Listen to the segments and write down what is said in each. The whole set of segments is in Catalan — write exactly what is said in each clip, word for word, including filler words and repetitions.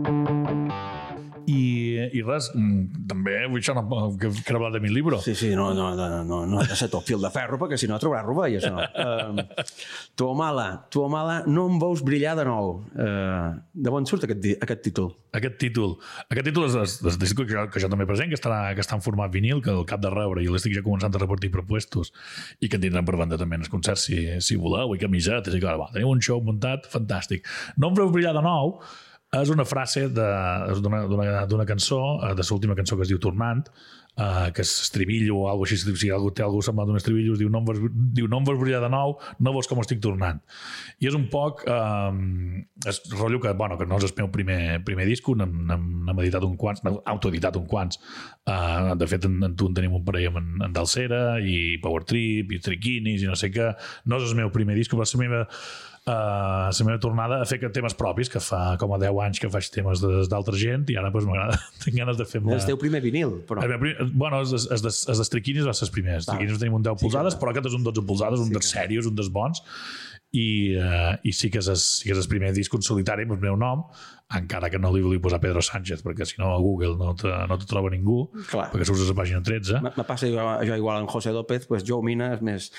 I, i res, també vull això no, que, que he parlat de mi llibre. Sí, sí, no, no, no, no, no ha de ser tot fil de ferro perquè si no trobaràs rovell, això. Uh, Tuamala, Tuamala, no em veus brillar de nou. Uh, de on surt aquest, aquest títol? Aquest títol, aquest títol és, és, és disc que, jo, que jo també present, que està, que està en format vinil, que el cap de rebre, i l'estic ja començant a repartir per puestos, i que en tindran per banda també en els concerts si, si voleu, i camisetes, i clar, va, teniu un show muntat, fantàstic. No em veus brillar de nou és una frase d'una cançó, de l'última cançó que es diu Tornant, uh, que és estribillo o alguna cosa així, si algú té alguna semblant d'un estribillo, diu no, em veus, diu no em veus brillar de nou, no veus com estic tornant. I és un poc um, és rotllo que, bueno, que no és el meu primer, primer disc, n'hem editat un quants, n'hem autoeditat un quants. Uh, de fet, en, en tu en tenim un parell amb en, en Dalsera i Power Trip i Triquinis i no sé què. No és el meu primer disc, però és la meva Uh, la meva tornada a fer temes propis, que fa com a deu anys que faig temes d'altra gent i ara pues, m'agrada, tinc ganes de fer... El teu primer vinil, però... El primer, bueno, els, els, els, els Triquinis van ser els primers. Els Triquinis tenim un deu sí, polzades, però aquest és un dotze polzades, un sí, dels serios, un dels bons, i, uh, i sí que és el, sí que és el primer disc en solitari amb el meu nom, encara que no li volia posar Pedro Sánchez, perquè si no a Google no te, no te troba ningú. Clar. Perquè surts a la pàgina tretze. Me passa jo, jo igual amb José López, pues Joe Mina és més...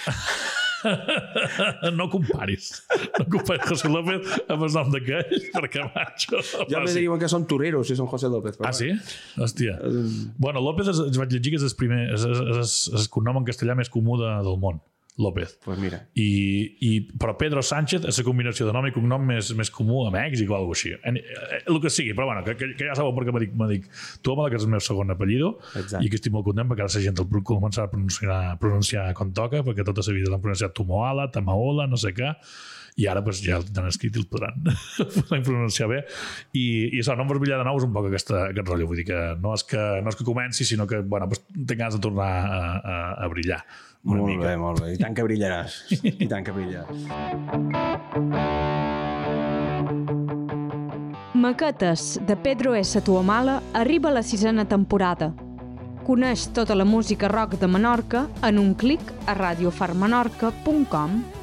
No comparis no comparis José López amb el nom d'aquell, perquè macho ja me diuen que són toreros si són José López, però... Ah, sí? Hòstia um... Bueno, López es, es vaig llegir que és el primer és, és, és, és el cognom en castellà més comú de, del món, López. Pues mira. I, i, però Pedro Sánchez és la combinació de nom i cognom més, més comú a Mèxic o alguna cosa així. El que sigui, però bueno, que, que, que ja sabeu perquè me dic, me dic Tuamala, que és el meu segon apellido. Exacte. I que estic molt content perquè ara la gent el començarà a pronunciar, a pronunciar com toca, perquè tota la vida l'han pronunciat Tumoala, Tamaola, no sé què, i ara pues, ja l'han escrit i el podran, podran pronunciar bé. I, i això, no em veus brillar de nou és un poc aquesta, aquest rotllo. Vull dir que no és que, no és que comenci, sinó que bueno, pues, tinc ganes de tornar a, a, a brillar. Molt mica. Bé, molt bé. I tant que brillaràs. I tant que brillaràs. Maquetes de Pedro S. Tuamala arriba a la sisena temporada. Coneix tota la música rock de Menorca en un clic a radio far menorca punt com.